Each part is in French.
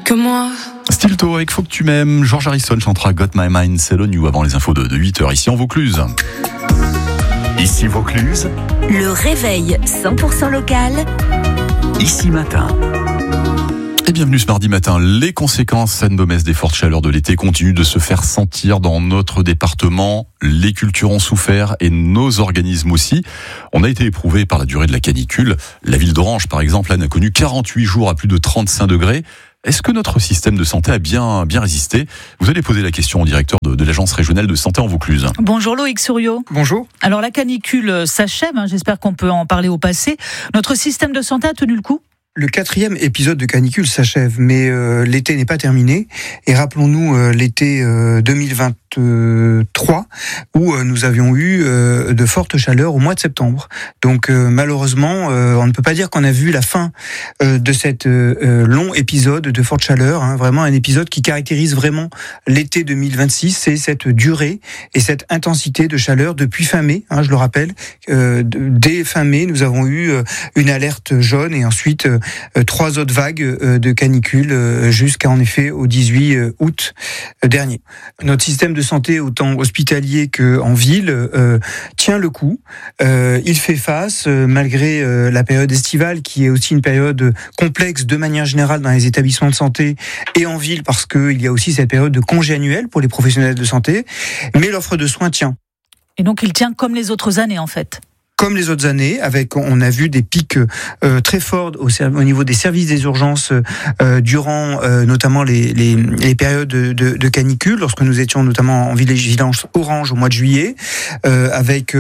que moi. Stilto avec Faut que tu m'aimes. George Harrison chantera Got My Mind, c'est on You avant les infos de 8h ici en Vaucluse. Ici Vaucluse. Le réveil 100% local. Ici matin. Et bienvenue ce mardi matin. Les conséquences Saint-Domès des fortes chaleurs de l'été continuent de se faire sentir dans notre département. Les cultures ont souffert et nos organismes aussi. On a été éprouvé par la durée de la canicule. La ville d'Orange, par exemple, a connu 48 jours à plus de 35 degrés. Est-ce que notre système de santé a bien résisté ? Vous allez poser la question au directeur de l'Agence régionale de santé en Vaucluse. Bonjour Loïc Souriau. Bonjour. Alors la canicule s'achève, j'espère qu'on peut en parler au passé. Notre système de santé a tenu le coup ? Le 4e épisode de canicule s'achève, mais l'été n'est pas terminé. Et rappelons-nous l'été 2023, où nous avions eu de fortes chaleurs au mois de septembre. Donc malheureusement, on ne peut pas dire qu'on a vu la fin de cet long épisode de forte chaleur. Vraiment un épisode qui caractérise vraiment l'été 2026, c'est cette durée et cette intensité de chaleur depuis fin mai. Je le rappelle, dès fin mai, nous avons eu une alerte jaune et ensuite 3 autres vagues de canicule jusqu'à en effet au 18 août dernier. Notre système de santé, autant hospitalier qu'en ville, tient le coup. Il fait face, malgré la période estivale, qui est aussi une période complexe de manière générale dans les établissements de santé et en ville, parce qu'il y a aussi cette période de congé annuel pour les professionnels de santé. Mais l'offre de soins tient. Et donc il tient comme les autres années en fait. Comme les autres années, on a vu des pics très forts au niveau des services des urgences durant notamment les périodes de canicule, lorsque nous étions notamment en vigilance orange au mois de juillet, avec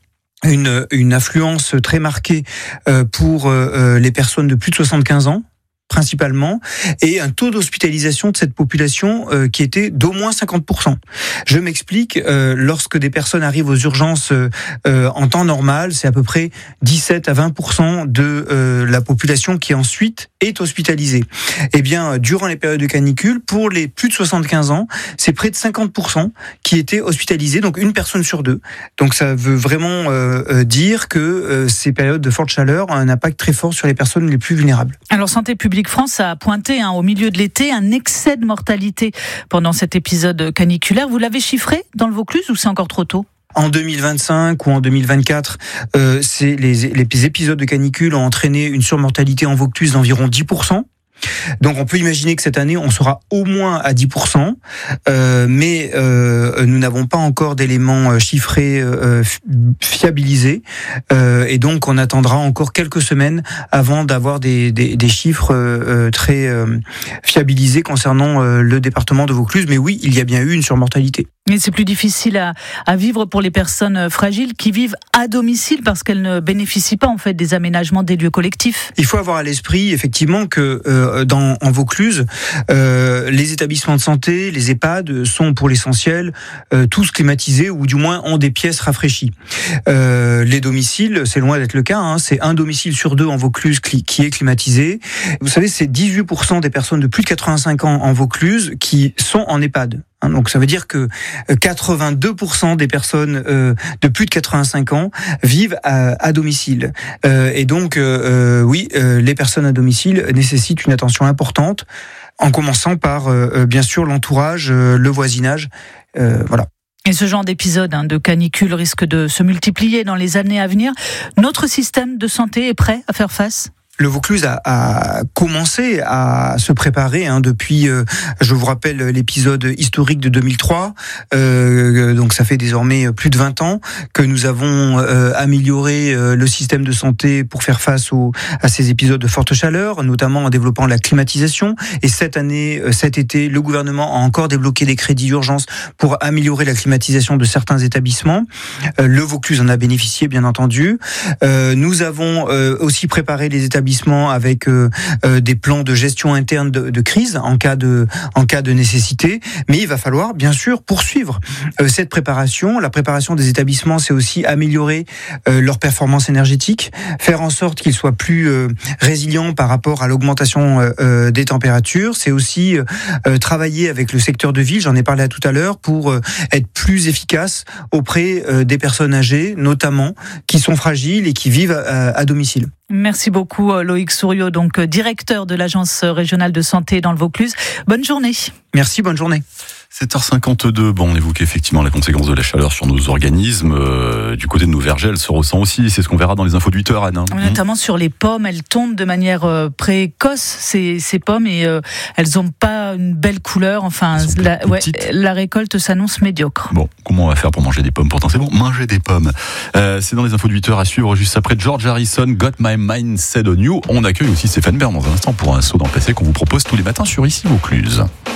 une affluence très marquée pour les personnes de plus de 75 ans. Principalement, et un taux d'hospitalisation de cette population qui était d'au moins 50%. Je m'explique, lorsque des personnes arrivent aux urgences en temps normal, c'est à peu près 17 à 20% de la population qui ensuite est hospitalisée. Eh bien, durant les périodes de canicule, pour les plus de 75 ans, c'est près de 50% qui étaient hospitalisés, donc une personne sur deux. Donc ça veut vraiment dire que ces périodes de forte chaleur ont un impact très fort sur les personnes les plus vulnérables. Alors Santé publique France a pointé au milieu de l'été un excès de mortalité pendant cet épisode caniculaire. Vous l'avez chiffré dans le Vaucluse ou c'est encore trop tôt ? En 2025 ou en 2024, les épisodes de canicule ont entraîné une surmortalité en Vaucluse d'environ 10%. Donc on peut imaginer que cette année on sera au moins à 10%, mais nous n'avons pas encore d'éléments chiffrés fiabilisés, et donc on attendra encore quelques semaines avant d'avoir des chiffres très fiabilisés concernant le département de Vaucluse. Mais oui, il y a bien eu une surmortalité. Mais c'est plus difficile à vivre pour les personnes fragiles qui vivent à domicile parce qu'elles ne bénéficient pas en fait des aménagements des lieux collectifs. Il faut avoir à l'esprit effectivement que en Vaucluse, les établissements de santé, les EHPAD sont pour l'essentiel tous climatisés ou du moins ont des pièces rafraîchies. Les domiciles, c'est loin d'être le cas. C'est un domicile sur deux en Vaucluse qui est climatisé. Vous savez, c'est 18% des personnes de plus de 85 ans en Vaucluse qui sont en EHPAD. Donc ça veut dire que 82% des personnes de plus de 85 ans vivent à domicile. Et donc oui, les personnes à domicile nécessitent une attention importante, en commençant par bien sûr l'entourage, le voisinage, voilà. Et ce genre d'épisode de canicule risque de se multiplier dans les années à venir. Notre système de santé est prêt à faire face ? Le Vaucluse a commencé à se préparer depuis, je vous rappelle, l'épisode historique de 2003. Donc ça fait désormais plus de 20 ans que nous avons amélioré le système de santé pour faire face à ces épisodes de forte chaleur, notamment en développant la climatisation. Et cet été, le gouvernement a encore débloqué des crédits d'urgence pour améliorer la climatisation de certains établissements. Le Vaucluse en a bénéficié, bien entendu. Nous avons aussi préparé les établissements avec des plans de gestion interne de crise en cas de nécessité, mais il va falloir bien sûr poursuivre cette préparation. La préparation des établissements, c'est aussi améliorer leur performance énergétique, faire en sorte qu'ils soient plus résilients par rapport à l'augmentation des températures. C'est aussi travailler avec le secteur de ville, j'en ai parlé tout à l'heure, pour être plus efficace auprès des personnes âgées, notamment, qui sont fragiles et qui vivent à domicile. Merci beaucoup Loïc Souriau, donc directeur de l'Agence régionale de santé dans le Vaucluse. Bonne journée. Merci, bonne journée. 7h52, on évoque effectivement la conséquence de la chaleur sur nos organismes. Du côté de nos vergers, elle se ressent aussi. C'est ce qu'on verra dans les infos de 8h, Anne. Notamment sur les pommes, elles tombent de manière précoce, ces pommes, et elles n'ont pas une belle couleur. Enfin, la récolte s'annonce médiocre. Bon, comment on va faire pour manger des pommes? Pourtant, c'est bon, manger des pommes. C'est dans les infos de 8h à suivre juste après George Harrison, Got My Mind Set on You. On accueille aussi Stéphane Bern dans un instant pour un saut dans le passé qu'on vous propose tous les matins sur Ici Vaucluse.